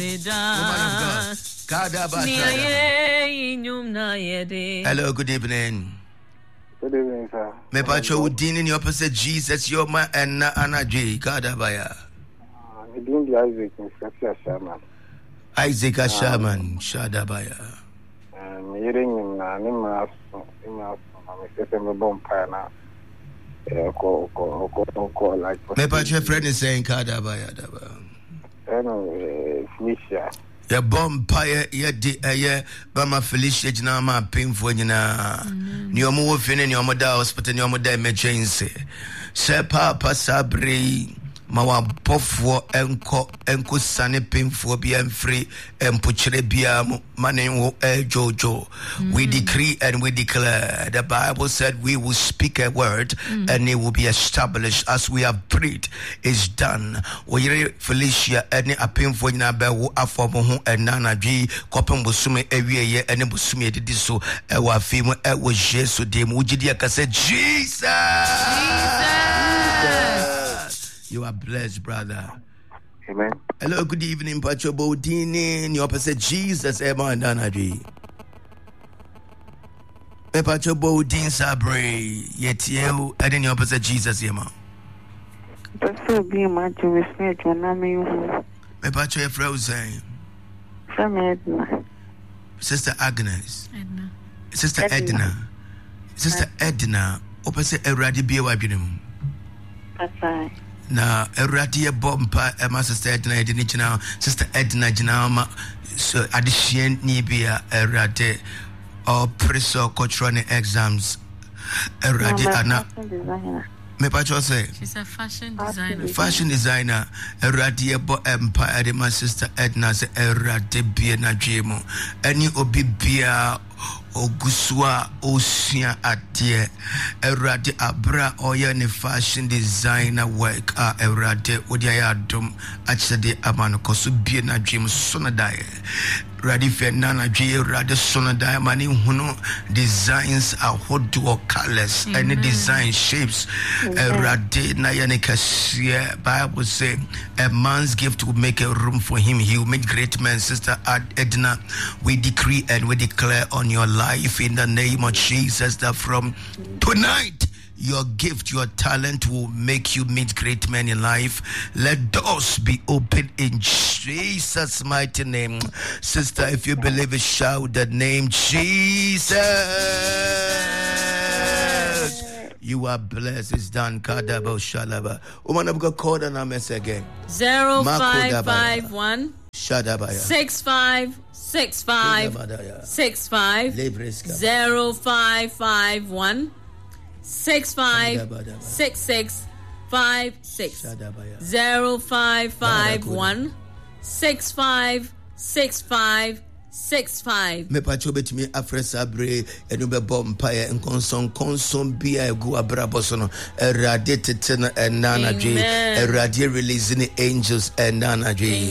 Hello, good evening. Good evening, sir. Me pacho udin in the opposite Jesus, your man and Anna J. Kadabaya. Me doing the Isaac in Sasha Shaman. Isaac Ashaman, Shadabaya. Me hearing in Nima, I'm a bomb pana. Like. Me pacho friend is saying Kadabaya. Felicia. Your bomb pie, ye Bama Felicia, Jinama, painful, your move in your mother hospital, your mother emergency. Sir Papa Sabri, Mawa Pofo, Enko Sane painful, be free, and Puchere Bia, Mane Jojo. We decree and we declare. The Bible said we will speak a word and it will be established as we have prayed. It's done. We Felicia, any a painful in a bear, Afomo, and Nana G, Copin Busume, every year, and Busumi did so. Our female, was Jesus, de Mujidia, said, Jesus. You are blessed, brother. Amen. Hello, good evening, Pacho Bodini. You opposite Jesus, Emma and Nanaji. Pacho Bodin Sabre, yet you, and then you opposite Jesus, Emma. That's so be much of a snake when I'm you. Pacho frozen. From Edna. Sister Agnes. Edna. Sister Edna. Sister Edna. Opposite Eradi Biawabinum. That's right. Na Eradia Bompa, Emma Sister Edna, Sister Edna Janama, so addition Nibia Erade or Preso Cotrone exams. Eradi Anna. Me pacho say she's a fashion designer. Fashion designer. Eradia Bo Empire, my Sister Edna, say Erade Biena Jemo. Any Obibia. Oguswa Osia Atie Erade Abra Oya ne fashion designer work Erade Odiayadum Achade Amano Kosu Biena Dream Sonadai Radife Nana J Rade Sonadai Mani Huno designs are hot dual colors any design shapes Erade Nayane Kasia Bible say a man's gift will make a room for him, he will make great men. Sister Edna, we decree and we declare on your life in the name of Jesus that from tonight your gift, your talent will make you meet great men in life. Let doors be open in Jesus' mighty name. Sister, if you believe it, shout the name Jesus. You are blessed. It's done. Kadabo Shalaba. Woman of God, call the numbers again. 0551 Shadabaya 6565 65 0551 65 66 56 0551 65 65 65. Me pacho betimi afresa bre enu be bompire nkonson bia egu abraboso no erade tete na enana dwe erade releasing angels enana dwe.